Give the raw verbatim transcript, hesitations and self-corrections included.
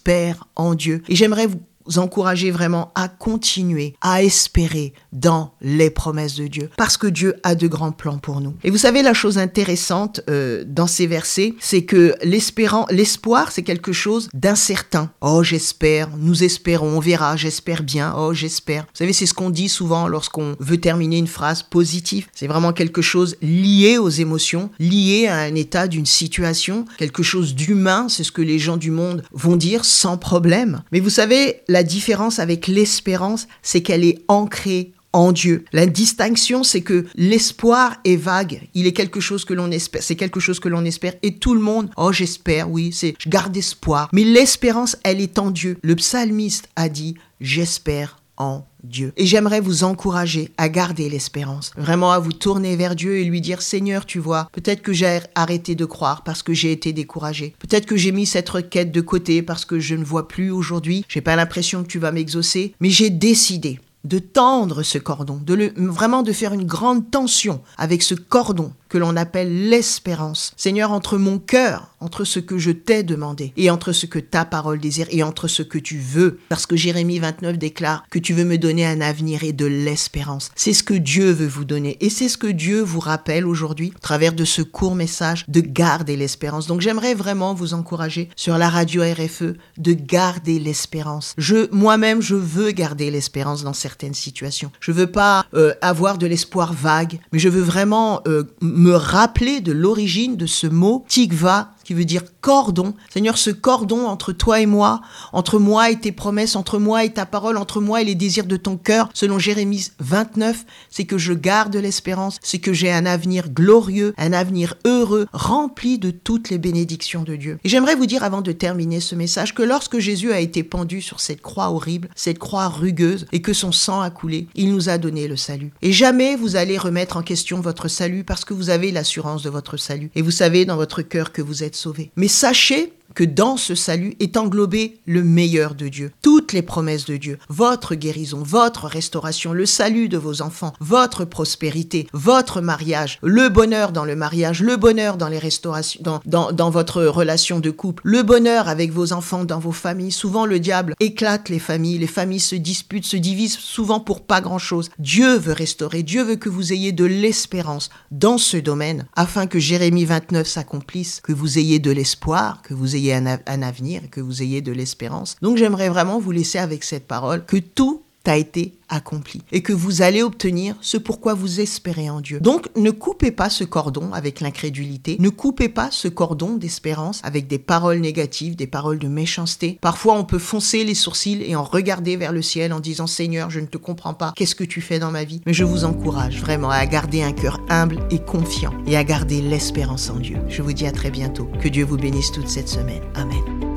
j'espère en Dieu. Et j'aimerais vous vous encourager vraiment à continuer à espérer dans les promesses de Dieu, parce que Dieu a de grands plans pour nous. Et vous savez, la chose intéressante euh, dans ces versets, c'est que l'espérant, l'espoir, c'est quelque chose d'incertain. Oh, j'espère, nous espérons, on verra, j'espère bien, oh, j'espère. Vous savez, c'est ce qu'on dit souvent lorsqu'on veut terminer une phrase positive. C'est vraiment quelque chose lié aux émotions, lié à un état d'une situation, quelque chose d'humain, c'est ce que les gens du monde vont dire sans problème. Mais vous savez, la différence avec l'espérance, c'est qu'elle est ancrée en Dieu. La distinction, c'est que l'espoir est vague. Il est quelque chose que l'on espère. C'est quelque chose que l'on espère. Et tout le monde, oh, j'espère, oui, c'est, je garde espoir. Mais l'espérance, elle est en Dieu. Le psalmiste a dit, j'espère en Dieu. Et j'aimerais vous encourager à garder l'espérance, vraiment à vous tourner vers Dieu et lui dire, Seigneur, tu vois, peut-être que j'ai arrêté de croire parce que j'ai été découragé. Peut-être que j'ai mis cette requête de côté parce que je ne vois plus aujourd'hui. J'ai pas l'impression que tu vas m'exaucer, mais j'ai décidé de tendre ce cordon, de le, vraiment de faire une grande tension avec ce cordon que l'on appelle l'espérance. Seigneur, entre mon cœur, entre ce que je t'ai demandé et entre ce que ta parole désire et entre ce que tu veux, parce que Jérémie vingt-neuf déclare que tu veux me donner un avenir et de l'espérance. C'est ce que Dieu veut vous donner et c'est ce que Dieu vous rappelle aujourd'hui, à travers de ce court message, de garder l'espérance. Donc j'aimerais vraiment vous encourager sur la radio R F E de garder l'espérance. Je, moi-même, je veux garder l'espérance dans certaines situations. Je veux pas euh, avoir de l'espoir vague, mais je veux vraiment euh, me rappeler de l'origine de ce mot tikva, qui veut dire cordon. Seigneur, ce cordon entre toi et moi, entre moi et tes promesses, entre moi et ta parole, entre moi et les désirs de ton cœur, selon Jérémie vingt-neuf, c'est que je garde l'espérance, c'est que j'ai un avenir glorieux, un avenir heureux, rempli de toutes les bénédictions de Dieu. Et j'aimerais vous dire avant de terminer ce message que lorsque Jésus a été pendu sur cette croix horrible, cette croix rugueuse, et que son sang a coulé, il nous a donné le salut. Et jamais vous allez remettre en question votre salut parce que vous avez l'assurance de votre salut. Et vous savez dans votre cœur que vous êtes sauvé. Mais sachez que dans ce salut est englobé le meilleur de Dieu, toutes les promesses de Dieu, votre guérison, votre restauration, le salut de vos enfants, votre prospérité, votre mariage, le bonheur dans le mariage, le bonheur dans les restaurations, dans, dans, dans votre relation de couple, le bonheur avec vos enfants, dans vos familles. Souvent le diable éclate les familles, les familles se disputent, se divisent souvent pour pas grand-chose. Dieu veut restaurer, Dieu veut que vous ayez de l'espérance dans ce domaine, afin que Jérémie vingt-neuf s'accomplisse, que vous ayez de l'espoir, que vous ayez Un, a- un avenir, que vous ayez de l'espérance. Donc j'aimerais vraiment vous laisser avec cette parole, que tout a été accompli et que vous allez obtenir ce pourquoi vous espérez en Dieu. Donc ne coupez pas ce cordon avec l'incrédulité, ne coupez pas ce cordon d'espérance avec des paroles négatives, des paroles de méchanceté. Parfois on peut foncer les sourcils et en regarder vers le ciel en disant, Seigneur, je ne te comprends pas, qu'est-ce que tu fais dans ma vie? Mais je vous encourage vraiment à garder un cœur humble et confiant et à garder l'espérance en Dieu. Je vous dis à très bientôt. Que Dieu vous bénisse toute cette semaine. Amen.